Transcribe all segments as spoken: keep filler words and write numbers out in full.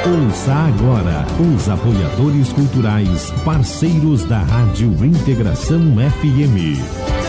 Ouça agora os apoiadores culturais, parceiros da Rádio Integração F M.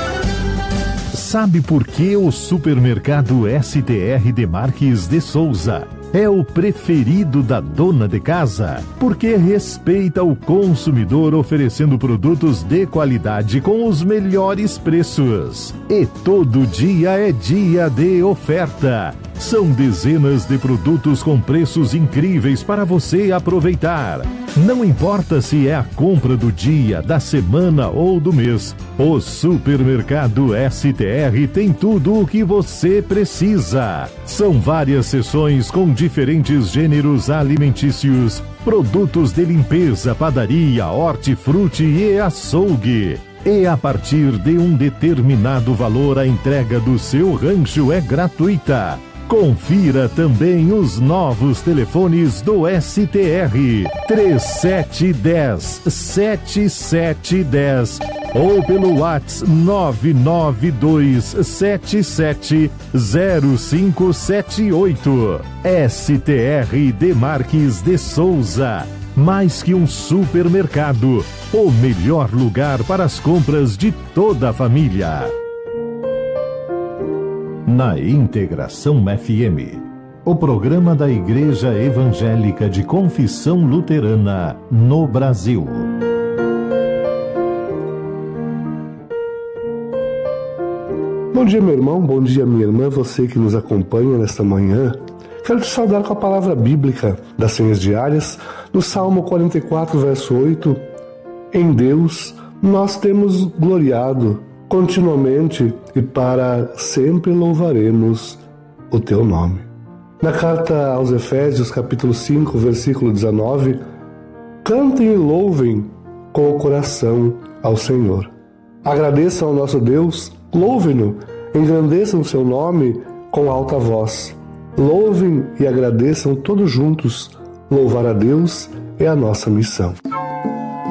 Sabe por que o supermercado S T R Demarques de Souza é o preferido da dona de casa? Porque respeita o consumidor, oferecendo produtos de qualidade com os melhores preços. E todo dia é dia de oferta. São dezenas de produtos com preços incríveis para você aproveitar. Não importa se é a compra do dia, da semana ou do mês, o supermercado S T R tem tudo o que você precisa. São várias seções com diferentes gêneros alimentícios, produtos de limpeza, padaria, hortifruti e açougue. E a partir de um determinado valor, a entrega do seu rancho é gratuita. Confira também os novos telefones do S T R: três sete um zero, sete sete um zero ou pelo WhatsApp nove nove dois sete sete zero cinco sete oito. S T R Demarques de Souza, mais que um supermercado, o melhor lugar para as compras de toda a família. Na Integração F M, o programa da Igreja Evangélica de Confissão Luterana no Brasil. Bom dia, meu irmão, bom dia, minha irmã, você que nos acompanha nesta manhã. Quero te saudar com a palavra bíblica das senhas diárias, no Salmo quarenta e quatro, verso oito. Em Deus nós temos gloriado continuamente e para sempre louvaremos o teu nome. Na carta aos Efésios, capítulo cinco, versículo dezenove, cantem e louvem com o coração ao Senhor. Agradeçam ao nosso Deus, louvem-no, engrandeçam seu nome com alta voz. Louvem e agradeçam todos juntos. Louvar a Deus é a nossa missão.